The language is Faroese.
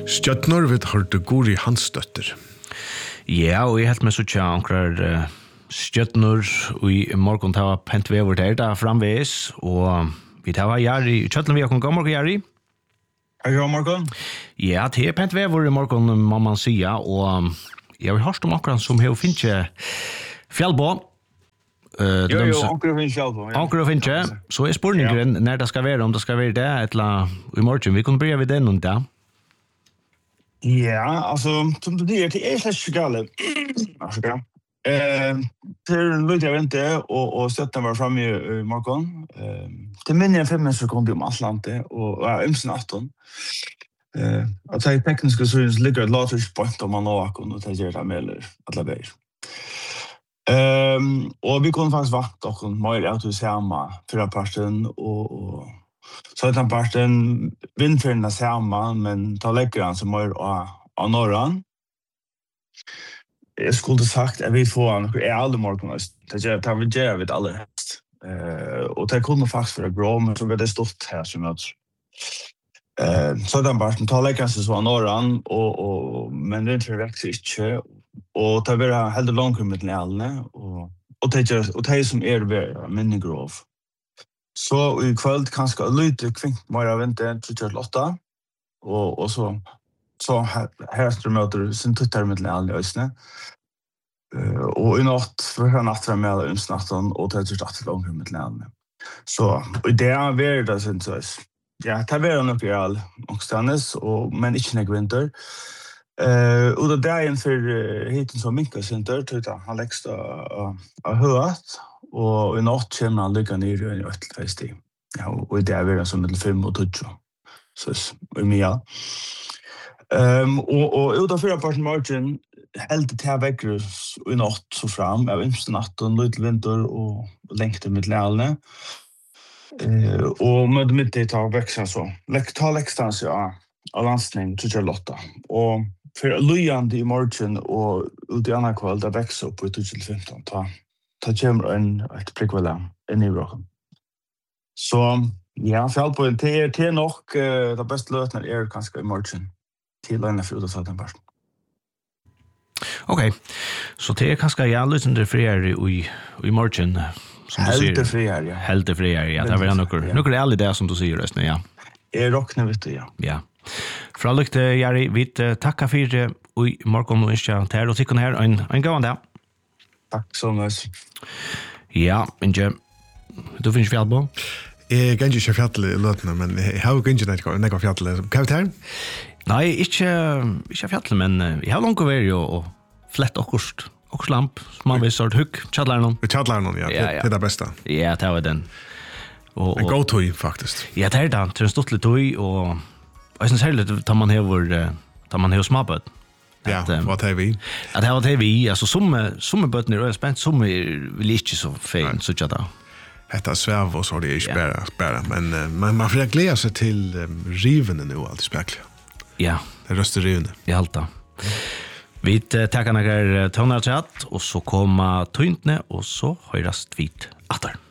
Stjörnor vid hørte Guri Hansdøtter. Ja, og jeg helt med så tja ankrar stjörnor i morgon tava pent vever der da framveis, og vi tava Jari i Kjøtlen vi har god morgen, Jari. God morgen. Ja, det pent vever i morgon, må man sia, og jeg vil hørst om akkurat som hev finnje fjallbå. Anker og finnes fjallbå. Anker og finne, så spurningen når det skal være, om det skal være det, eller i morgen, vi kunne börja vid den da. Ja, alltså som du säger, det är slett gale. Varsågod. Till lite jag inte och stötten var framme i morgon. Till minne 5 sekunder om Atlantet och ömsen 18. Att säga tekniska så ligger ett latrisk point om man åker och tänker det med eller alla vägar. Och vi kunde faktiskt vakta och mer att se samma förra parten och så den parten vindfärna samma men ta lägger han som mer av norran. Jag skulle sagt att vi får några alla morgon det tar vi gör vid alla helst. Och det kunde faktiskt vara bra men så var det stort här som jag så den parten ta lägger sig så av norran och men det växer inte och det blir helt långt med alla och det som är minne grov. Så i kväll kanske lite kvinkt mer vänta till 8 och så här möter sin tuttar med alla ösne. Och i natt för natten med ömsnatten och det är att långt med alla. Så det är det sen så. Ja, det är nog real och stannes och men inte när vinter. Och det där inför hiten som minka center till han lägsta hört och i natt kommer han ligga ner i 8-2 ja och det är som mellan 5 och 10 så i mig och utanför apart margin helt det här väcker i natt så fram av natt och lite vinter och längte med lärarna och med det tar växa så ta läxstans ja av landstning till Charlotta och för lujande i morgon och ut i andra kväll där växer upp på 2015 ta kommer en ett prickvälla in i rocken. Så ja, för allt på det är nog det bästa lösningen är kanske i morgon till en för att sätta en person. Okej. Så det är kanske jag lyssnar friare i morgon som du säger. Helt friare, ja. Det var några ärliga där som du säger resten, ja. Är rockna vet du, ja. Ja. Fra lukte, Jari, vi tackar för i morgon och inte här och tycker här en god dag. Tack så mycket. Ja, Inge, du finns fjallbå? Jeg kan ikke fjall i løtene, men jeg har jo ikke nekka fjall. Kapitær? Nei, ikke fjall, men jeg har langt å være og flett okkurst lamp, som man viser hugg, tjallarnon. Tjallarnon, ja, det er det beste. Ja, det var den. En god tøy, faktisk. Ja, det er det, det er en stortlig tøy, og jeg synes særlig tar man hever småbød. Ja, vad har vi? Att det var vi, alltså som bötner är spänt, som vill inte så fin så att det. Detta sväv och så det är spärra, men man får glädja sig till rivene nu allt spekla. Ja, det röster rivene. I halta. Vi tackar några tonar chat och så komma tuntne och så höras vi åter.